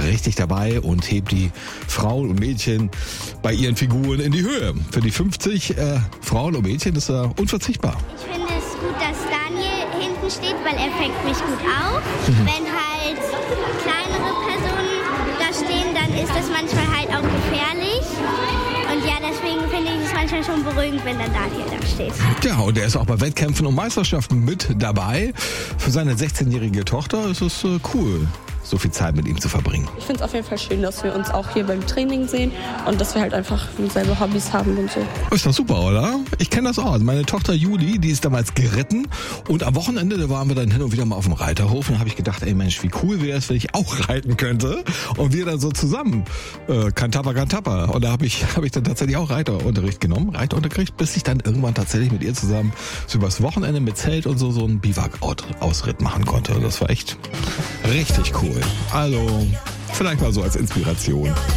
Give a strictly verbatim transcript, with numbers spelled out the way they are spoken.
richtig dabei und hebt die Frauen und Mädchen bei ihren Figuren in die Höhe. Für die fünfzig äh, Frauen und Mädchen ist er unverzichtbar. Ich finde es gut, dass Daniel hinten steht, weil er fängt mich gut auf. Mhm. Wenn halt kleinere Personen da stehen, dann ist das manchmal halt auch gefährlich. Und ja, deswegen finde ich es manchmal schon beruhigend, wenn dann Daniel da steht. Ja, und er ist auch bei Wettkämpfen und Meisterschaften mit dabei. Für seine sechzehnjährige Tochter ist es äh, cool, so viel Zeit mit ihm zu verbringen. Ich finde es auf jeden Fall schön, dass wir uns auch hier beim Training sehen und dass wir halt einfach selbe Hobbys haben und so. Ist doch super, oder? Ich kenne das auch. Also meine Tochter Juli, die ist damals geritten und am Wochenende, da waren wir dann hin und wieder mal auf dem Reiterhof und da habe ich gedacht, ey Mensch, wie cool wäre es, wenn ich auch reiten könnte und wir dann so zusammen äh, Kantapper, Kantapper. Und da habe ich, hab ich dann tatsächlich auch Reiterunterricht genommen, Reiterunterricht, bis ich dann irgendwann tatsächlich mit ihr zusammen so übers Wochenende mit Zelt und so so einen Biwak-Ausritt machen konnte. Das war echt richtig cool. Also, vielleicht mal so als Inspiration.